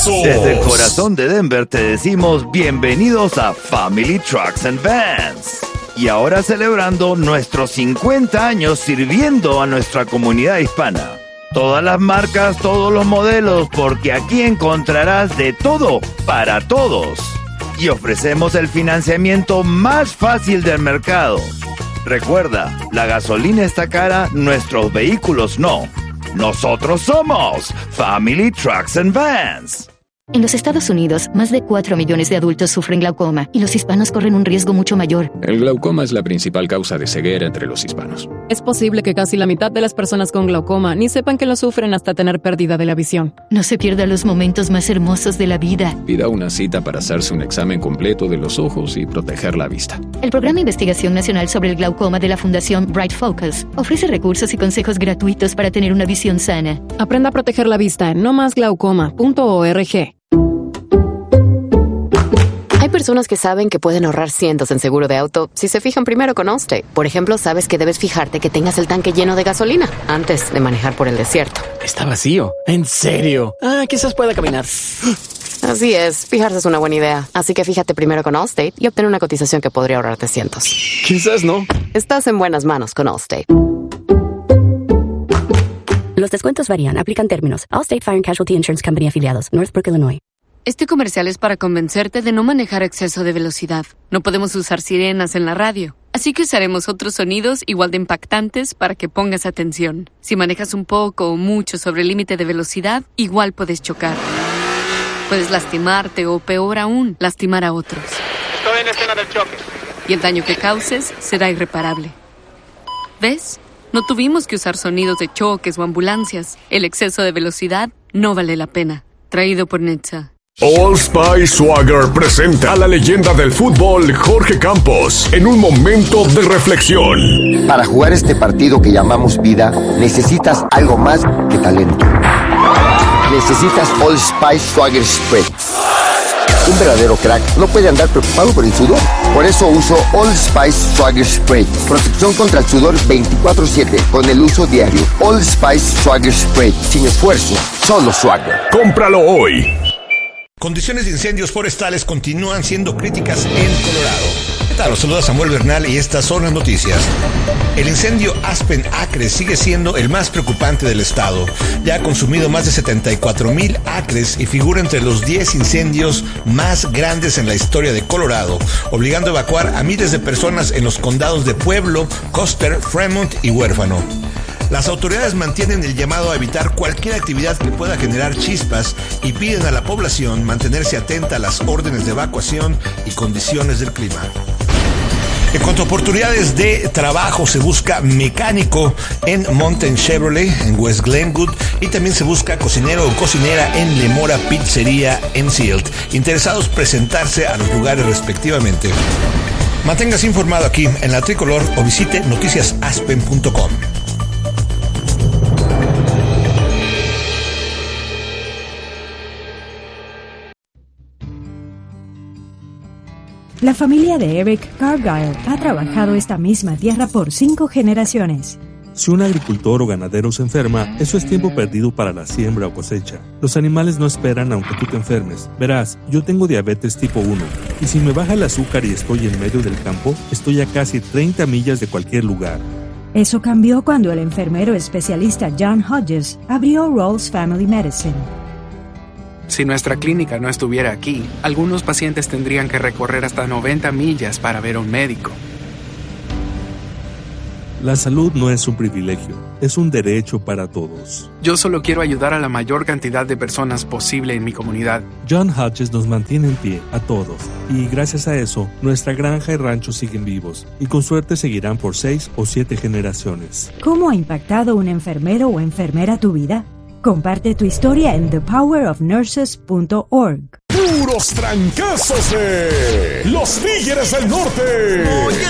trancazos. Desde el corazón de Denver te decimos bienvenidos a Family Trucks and Vans. Y ahora celebrando nuestros 50 años sirviendo a nuestra comunidad hispana. Todas las marcas, todos los modelos, porque aquí encontrarás de todo para todos. Y ofrecemos el financiamiento más fácil del mercado. Recuerda, la gasolina está cara, nuestros vehículos no. Nosotros somos Family Trucks and Vans. En los Estados Unidos, más de 4 millones de adultos sufren glaucoma y los hispanos corren un riesgo mucho mayor. El glaucoma es la principal causa de ceguera entre los hispanos. Es posible que casi la mitad de las personas con glaucoma ni sepan que lo sufren hasta tener pérdida de la visión. No se pierda los momentos más hermosos de la vida. Pida una cita para hacerse un examen completo de los ojos y proteger la vista. El Programa de Investigación Nacional sobre el Glaucoma de la Fundación Bright Focus ofrece recursos y consejos gratuitos para tener una visión sana. Aprenda a proteger la vista en nomasglaucoma.org. Hay personas que saben que pueden ahorrar cientos en seguro de auto si se fijan primero con Allstate. Por ejemplo, sabes que debes fijarte que tengas el tanque lleno de gasolina antes de manejar por el desierto. Está vacío. ¿En serio? Quizás pueda caminar. Así es, fijarse es una buena idea. Así que fíjate primero con Allstate y obtén una cotización que podría ahorrarte cientos. Quizás no. Estás en buenas manos con Allstate. Los descuentos varían. Aplican términos. Allstate Fire and Casualty Insurance Company afiliados. Northbrook, Illinois. Este comercial es para convencerte de no manejar a exceso de velocidad. No podemos usar sirenas en la radio. Así que usaremos otros sonidos igual de impactantes para que pongas atención. Si manejas un poco o mucho sobre el límite de velocidad, igual puedes chocar. Puedes lastimarte o, peor aún, lastimar a otros. Estoy en escena del choque. Y el daño que causes será irreparable. ¿Ves? No tuvimos que usar sonidos de choques o ambulancias. El exceso de velocidad no vale la pena. Traído por Netza. Old Spice Swagger presenta a la leyenda del fútbol Jorge Campos en un momento de reflexión. Para jugar este partido que llamamos vida, necesitas algo más que talento. Necesitas Old Spice Swagger Spray. Un verdadero crack no puede andar preocupado por el sudor. Por eso uso Old Spice Swagger Spray. Protección contra el sudor 24/7 con el uso diario. Old Spice Swagger Spray. Sin esfuerzo, solo Swagger. Cómpralo hoy. Condiciones de incendios forestales continúan siendo críticas en Colorado. ¿Qué tal? Los saluda Samuel Bernal y estas son las noticias. El incendio Aspen Acres sigue siendo el más preocupante del estado. Ya ha consumido más de 74,000 acres y figura entre los 10 incendios más grandes en la historia de Colorado, obligando a evacuar a miles de personas en los condados de Pueblo, Custer, Fremont y Huérfano. Las autoridades mantienen el llamado a evitar cualquier actividad que pueda generar chispas y piden a la población mantenerse atenta a las órdenes de evacuación y condiciones del clima. En cuanto a oportunidades de trabajo, se busca mecánico en Mountain Chevrolet, en West Glenwood, y también se busca cocinero o cocinera en Lemora Pizzería en Silt. Interesados presentarse a los lugares respectivamente. Manténgase informado aquí en La Tricolor o visite noticiasaspen.com. La familia de Eric Cargyle ha trabajado esta misma tierra por 5 generaciones. Si un agricultor o ganadero se enferma, eso es tiempo perdido para la siembra o cosecha. Los animales no esperan aunque tú te enfermes. Verás, yo tengo diabetes tipo 1, y si me baja el azúcar y estoy en medio del campo, estoy a casi 30 millas de cualquier lugar. Eso cambió cuando el enfermero especialista John Hodges abrió Rawls Family Medicine. Si nuestra clínica no estuviera aquí, algunos pacientes tendrían que recorrer hasta 90 millas para ver a un médico. La salud no es un privilegio, es un derecho para todos. Yo solo quiero ayudar a la mayor cantidad de personas posible en mi comunidad. John Hodges nos mantiene en pie, a todos, y gracias a eso, nuestra granja y rancho siguen vivos, y con suerte seguirán por 6 o 7 generaciones. ¿Cómo ha impactado un enfermero o enfermera tu vida? Comparte tu historia en thepowerofnurses.org. Puros trancazos de los Tigres del Norte. Oye,